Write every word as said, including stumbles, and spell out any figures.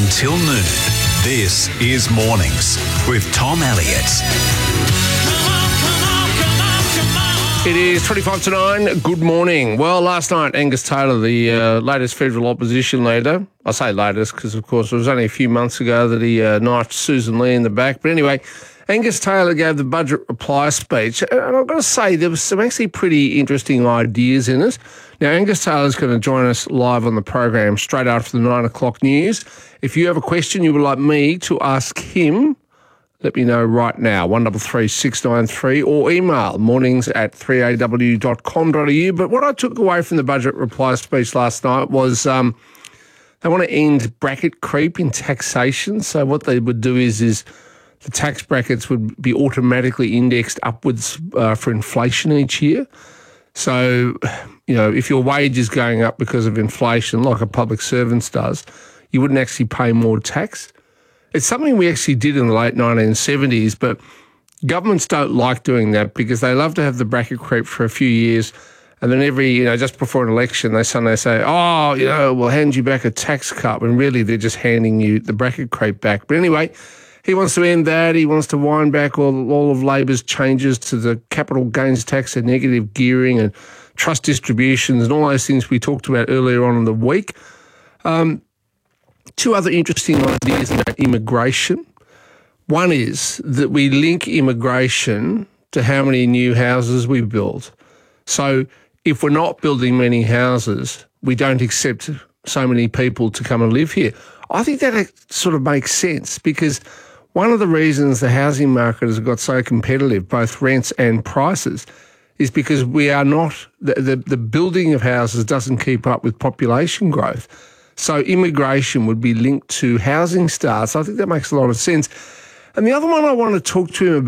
until noon. This is Mornings with Tom Elliott. It is twenty-five to nine. Good morning. Well, last night, Angus Taylor, the uh, latest federal opposition leader, I say latest because, of course, it was only a few months ago that he uh, knifed Susan Lee in the back. But anyway, Angus Taylor gave the budget reply speech, and I've got to say there was some actually pretty interesting ideas in it. Now, Angus Taylor's going to join us live on the program straight after the nine o'clock news. If you have a question you would like me to ask him, let me know right now, one double three six nine three, or email mornings at three a w dot com dot a u. But what I took away from the budget reply speech last night was um, they want to end bracket creep in taxation. So what they would do is, is the tax brackets would be automatically indexed upwards uh, for inflation each year. So, you know, if your wage is going up because of inflation, like a public servant's does, you wouldn't actually pay more tax. It's something we actually did in the late nineteen seventies, but governments don't like doing that because they love to have the bracket creep for a few years, and then every, you know, just before an election, they suddenly say, oh, you know, we'll hand you back a tax cut, when really they're just handing you the bracket creep back. But anyway, he wants to end that. He wants to wind back all, all of Labor's changes to the capital gains tax and negative gearing and trust distributions and all those things we talked about earlier on in the week. Um, Two other interesting ideas about immigration. One is that we link immigration to how many new houses we build. So if we're not building many houses, we don't accept so many people to come and live here. I think that sort of makes sense because one of the reasons the housing market has got so competitive, both rents and prices, is because we are not, the, the, the building of houses doesn't keep up with population growth. So immigration would be linked to housing starts. I think that makes a lot of sense. And the other one I want to talk to him about